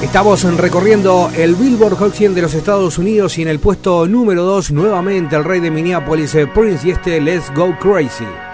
Estamos recorriendo el Billboard Hot 100 de los Estados Unidos y en el puesto número 2 nuevamente el rey de Minneapolis, Prince, y este Let's Go Crazy.